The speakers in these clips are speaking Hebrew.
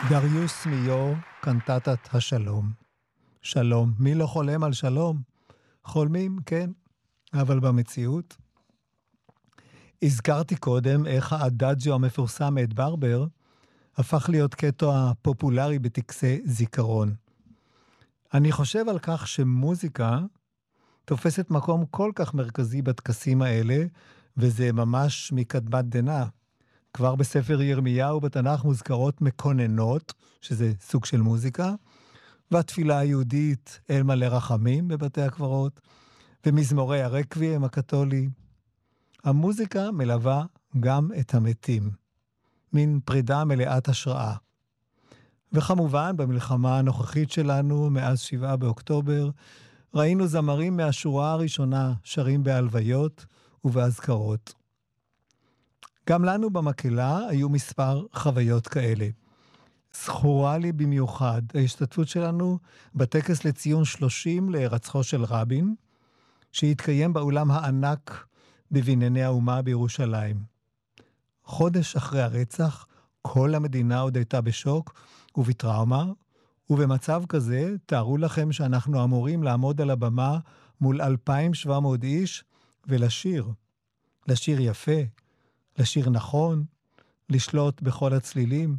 דריוס מיו, קנטטת השלום. שלום. מי לא חולם על שלום? חולמים, כן, אבל במציאות. הזכרתי קודם איך האדאג'ו המפורסם מאת ברבר הפך להיות קטע פופולרי בטקסי זיכרון. אני חושב על כך שמוזיקה תופסת מקום כל כך מרכזי בטקסים האלה, וזה ממש מקדמת דנא. כבר בספר ירמיהו בתנ"ך מוזכרות מקוננות, שזה סוג של מוזיקה, והתפילה היהודית אל מלא רחמים בבתי הקברות, ומזמורי הרקוויאם הקתולי. המוזיקה מלווה גם את המתים, מין פרידה מלאת השראה. וכמובן, במלחמה הנוכחית שלנו, מאז 7 באוקטובר, ראינו זמרים מהשורה הראשונה שרים בהלוויות ובאזכרות. גם לנו במקהלה היו מספר חוויות כאלה. זכורה לי במיוחד ההשתתפות שלנו בטקס לציון 30 להירצחו של רבין, שהתקיים באולם הענק בבנייני האומה בירושלים. חודש אחרי הרצח, כל המדינה עוד הייתה בשוק ובטראומה, ובמצב כזה תארו לכם שאנחנו אמורים לעמוד על הבמה מול 2,700 איש ולשיר. לשיר יפה, לשיר נכון, לשלוט בכל הצלילים.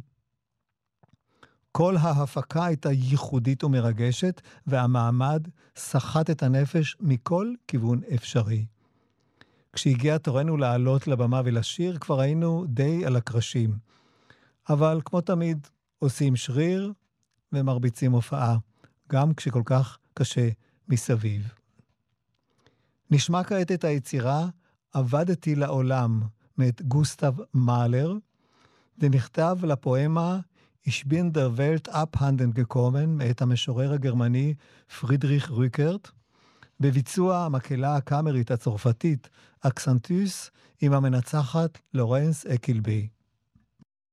כל ההפקה הייתה ייחודית ומרגשת, והמעמד סחט את הנפש מכל כיוון אפשרי. כשהגיע תורנו לעלות לבמה ולשיר, כבר היינו די על הקרשים. אבל כמו תמיד, עושים שריר ומרביצים הופעה, גם כשכל כך קשה מסביב. נשמע כעת את היצירה עבדתי לעולם, מאת גוסטב מאלר. זה נכתב לפואמה Ich bin der Welt abhanden gekommen, מאת המשורר הגרמני פרידריך רוקרט, בביצוע המקהלה הקאמרית הצרפתית אקסנטוס עם המנצחת לורנס אקילבי.